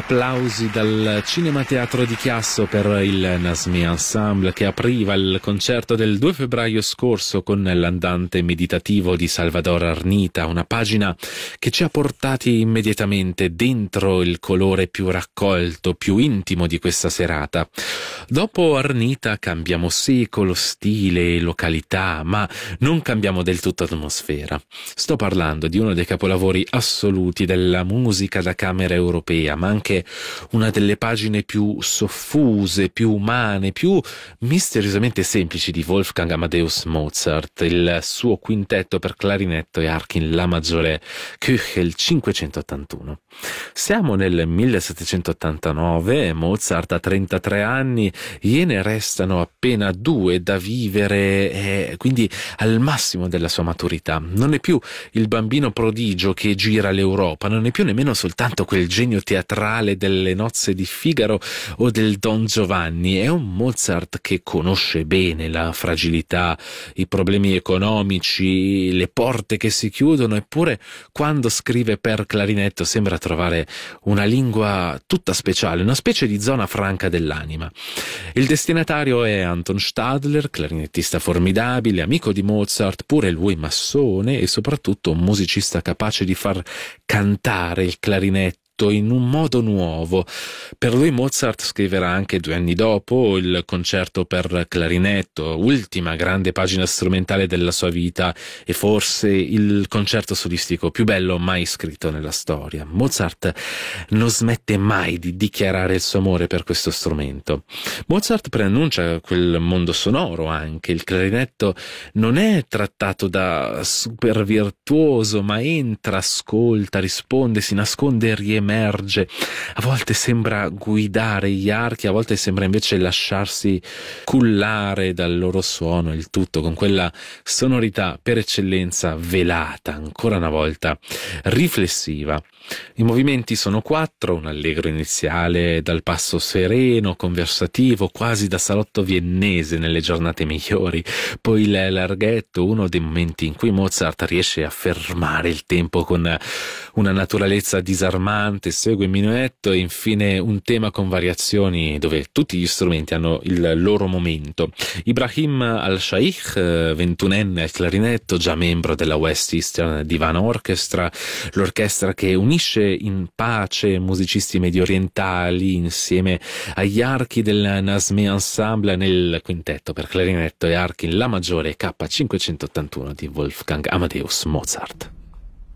applausi dal Cinema Teatro di Chiasso per il Nasmé Ensemble, che apriva il concerto del 2 febbraio scorso con l'andante meditativo di Salvador Arnita, una pagina che ci ha portati immediatamente dentro il colore più raccolto, più intimo di questa serata. Dopo Arnita cambiamo secolo, stile, località, ma non cambiamo del tutto atmosfera. Sto parlando di uno dei capolavori assoluti della musica da camera europea, ma anche una delle pagine più soffuse, più umane, più misteriosamente semplici di Wolfgang Amadeus Mozart, il suo quintetto per clarinetto e archi in La maggiore Köchel 581. Siamo nel 1789, Mozart ha 33 anni, gliene restano appena 2 da vivere, quindi al massimo della sua maturità. Non è più il bambino prodigio che gira l'Europa, non è più nemmeno soltanto quel genio teatrale delle nozze di Figaro o del Don Giovanni, è un Mozart che conosce bene la fragilità, i problemi economici, le porte che si chiudono, eppure quando scrive per clarinetto sembra trovare una lingua tutta speciale, una specie di zona franca dell'anima. Il destinatario è Anton Stadler, clarinettista formidabile, amico di Mozart, pure lui massone e soprattutto un musicista capace di far cantare il clarinetto in un modo nuovo. Per lui Mozart scriverà anche 2 anni dopo il concerto per clarinetto, ultima grande pagina strumentale della sua vita e forse il concerto solistico più bello mai scritto nella storia. Mozart non smette mai di dichiarare il suo amore per questo strumento. Mozart preannuncia quel mondo sonoro anche. Il clarinetto non è trattato da super virtuoso, ma entra, ascolta, risponde, si nasconde e riemerge. A volte sembra guidare gli archi, a volte sembra invece lasciarsi cullare dal loro suono, il tutto con quella sonorità per eccellenza velata, ancora una volta riflessiva. I movimenti sono 4, un allegro iniziale dal passo sereno, conversativo, quasi da salotto viennese nelle giornate migliori, poi il larghetto, uno dei momenti in cui Mozart riesce a fermare il tempo con una naturalezza disarmante, segue il minuetto e infine un tema con variazioni dove tutti gli strumenti hanno il loro momento. Ibrahim Al-Shaikh, 21enne al clarinetto, già membro della West Eastern Divan Orchestra, l'orchestra che unisce in pace musicisti medio orientali insieme agli archi del Nasmé Ensemble nel quintetto per clarinetto e archi in La maggiore K581 di Wolfgang Amadeus Mozart.